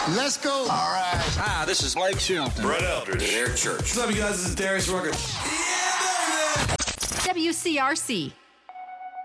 Let's go. All right. Hi, this is Blake Shelton. Brett Eldridge. And Eric Church. What's up, you guys? This is Darius Rucker. WCRC.